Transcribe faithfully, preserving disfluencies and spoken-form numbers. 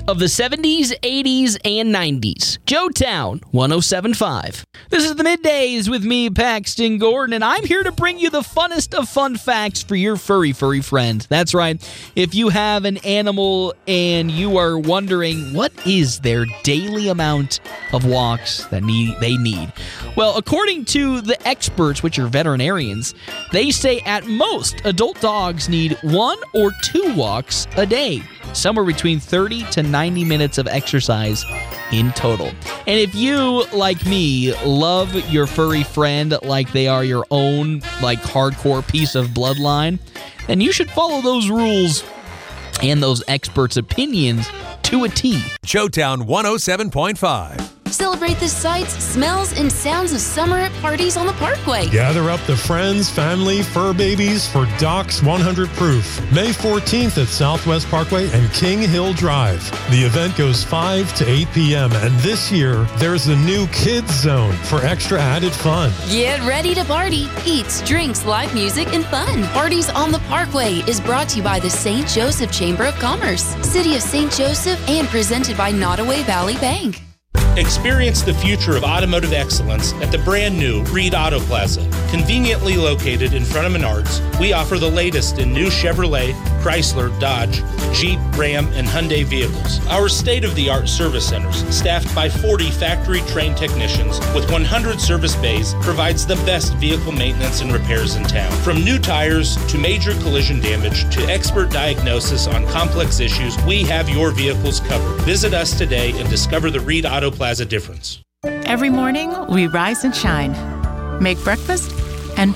of the seventies, eighties, and nineties. Joetown one oh seven point five. This is the Middays with me, Paxton Gordon, and I'm here to bring you the funnest of fun facts for your furry, furry friend. That's right. If you have an animal and you are wondering what is their daily amount of walks that need, they need, well, according to the experts, which are veterinarians, they say at most adult dogs need one or two walks a day, somewhere between thirty to ninety minutes of exercise in total. And if you, like me, love your furry friend like they are your own, like, hardcore piece of bloodline, then you should follow those rules and those experts' opinions to a T. Joetown one oh seven point five. Celebrate the sights, smells, and sounds of summer at parties on the Parkway. Gather up the friends, family, fur babies for Doc's one hundred Proof, May fourteenth at Southwest Parkway and King Hill Drive. The event goes five to eight p.m., and this year, there's a new kids zone for extra added fun. Get ready to party. Eats, drinks, live music, and fun. Parties on the Parkway is brought to you by the Saint Joseph Chamber of Commerce, City of Saint Joseph, and presented by Nottoway Valley Bank. Experience the future of automotive excellence at the brand new Reed Auto Plaza. Conveniently located in front of Menards, we offer the latest in new Chevrolet, Chrysler, Dodge, Jeep, Ram, and Hyundai vehicles. Our state-of-the-art service centers, staffed by forty factory-trained technicians with one hundred service bays, provides the best vehicle maintenance and repairs in town. From new tires to major collision damage to expert diagnosis on complex issues, we have your vehicles covered. Visit us today and discover the Reed Auto Plaza difference. Every morning, we rise and shine. Make breakfast,